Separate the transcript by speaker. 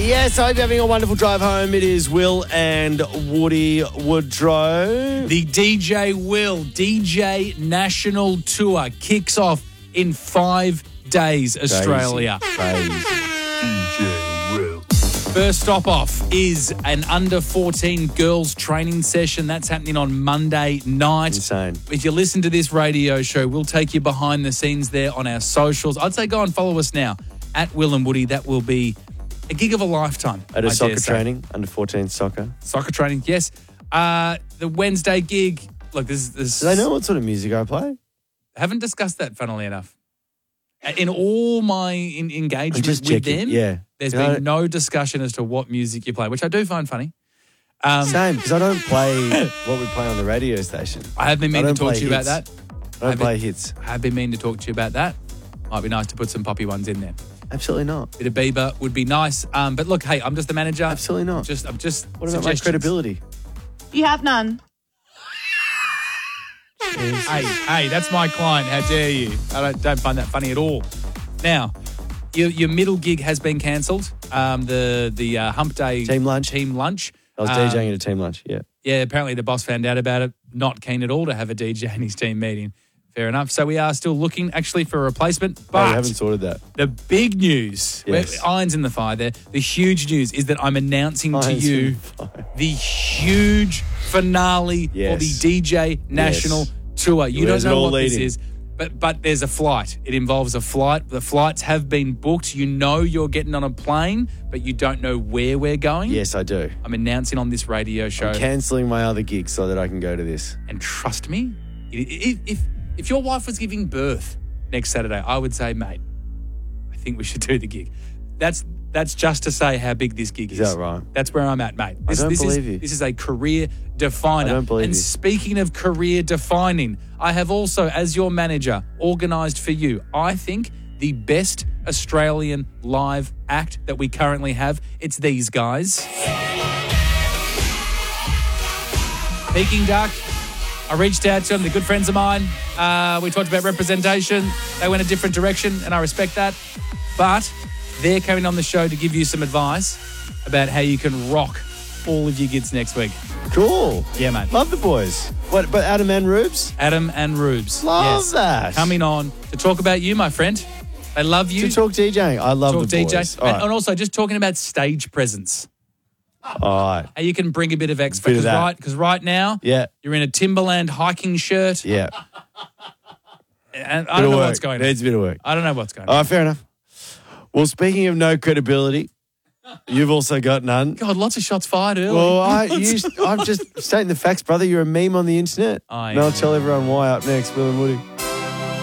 Speaker 1: Yes, I hope you're having a wonderful drive home. It is Will and Woody Woodrow.
Speaker 2: The DJ Will DJ National Tour kicks off in 5 days, Australia.
Speaker 1: Crazy.
Speaker 3: DJ Will.
Speaker 2: First stop off is an under-14 girls training session. That's happening on Monday night.
Speaker 1: Insane.
Speaker 2: If you listen to this radio show, we'll take you behind the scenes there on our socials. I'd say go and follow us now at Will and Woody. That will be a gig of a lifetime.
Speaker 1: At a
Speaker 2: I
Speaker 1: soccer
Speaker 2: dare say.
Speaker 1: training, under 14 soccer.
Speaker 2: Soccer training, yes. The Wednesday gig, look, this
Speaker 1: Do they know what sort of music I play?
Speaker 2: haven't discussed that, funnily enough. In all my engagement
Speaker 1: just
Speaker 2: with
Speaker 1: checking,
Speaker 2: them,
Speaker 1: yeah.
Speaker 2: there's
Speaker 1: You know,
Speaker 2: been no discussion as to what music you play, which I do find funny.
Speaker 1: Same, because I don't play what we play on the radio station.
Speaker 2: I have been meaning to
Speaker 1: don't
Speaker 2: talk to
Speaker 1: play
Speaker 2: you about
Speaker 1: hits.
Speaker 2: that.
Speaker 1: I don't play hits.
Speaker 2: I have been meaning to talk to you about that. Might be nice to put some poppy ones in there.
Speaker 1: Absolutely not.
Speaker 2: Bit of Bieber would be nice. But look, hey, I'm just the manager.
Speaker 1: Absolutely not.
Speaker 2: I'm just
Speaker 1: What about my credibility?
Speaker 4: You have none.
Speaker 2: Hey, that's my client. How dare you? I don't find that funny at all. Now, your middle gig has been cancelled. The Hump Day
Speaker 1: Team lunch. I was DJing at a team lunch, yeah.
Speaker 2: Yeah, apparently the boss found out about it. Not keen at all to have a DJ in his team meeting. Fair enough. So we are still looking actually for a replacement.
Speaker 1: Oh,
Speaker 2: But
Speaker 1: we haven't sorted that.
Speaker 2: the big news,
Speaker 1: Yes.
Speaker 2: irons in the fire there, the huge news is that I'm announcing to
Speaker 1: Irons in
Speaker 2: you
Speaker 1: the fire.
Speaker 2: the huge finale
Speaker 1: Yes.
Speaker 2: for the DJ National Tour. You
Speaker 1: Where's it
Speaker 2: don't know
Speaker 1: all
Speaker 2: what this
Speaker 1: leading?
Speaker 2: is, but there's a flight. It involves a flight. The flights have been booked. You know you're getting on a plane, but you don't know where we're going.
Speaker 1: Yes, I do.
Speaker 2: I'm announcing on this radio show.
Speaker 1: I'm cancelling my other gigs so that I can go to this.
Speaker 2: And trust me, if your wife was giving birth next Saturday, I would say, mate, I think we should do the gig. That's just to say how big this gig is.
Speaker 1: Is that right?
Speaker 2: That's where I'm at, mate.
Speaker 1: I don't believe you.
Speaker 2: This is a career definer.
Speaker 1: I don't believe
Speaker 2: and
Speaker 1: you.
Speaker 2: speaking of career defining, I have also, as your manager, organised for you, I think, the best Australian live act that we currently have. It's these guys. Peking Duck. I reached out to them. They're good friends of mine. We talked about representation. They went a different direction, and I respect that. But they're coming on the show to give you some advice about how you can rock all of your gigs next week.
Speaker 1: Cool.
Speaker 2: Yeah, mate.
Speaker 1: Love the boys. What, but Adam and Rubes?
Speaker 2: Adam and Rubes.
Speaker 1: Love that.
Speaker 2: Coming on to talk about you, my friend. They love you.
Speaker 1: To talk DJing. I love
Speaker 2: Talk
Speaker 1: the
Speaker 2: DJ.
Speaker 1: boys. All right.
Speaker 2: And also just talking about stage presence.
Speaker 1: All right.
Speaker 2: How you can bring a bit of X
Speaker 1: Bit of
Speaker 2: factor,
Speaker 1: that.
Speaker 2: right now,
Speaker 1: Yeah.
Speaker 2: you're in a Timberland hiking shirt.
Speaker 1: Yeah.
Speaker 2: And I don't know what's going on.
Speaker 1: Needs a bit of work.
Speaker 2: I don't know what's going on.
Speaker 1: All right, fair enough. Well, speaking of no credibility, you've also got none.
Speaker 2: God, lots of shots fired early.
Speaker 1: Well, I'm just stating the facts, brother. You're a meme on the internet.
Speaker 2: I
Speaker 1: And I'll
Speaker 2: am.
Speaker 1: tell everyone why up next, Will and Woody.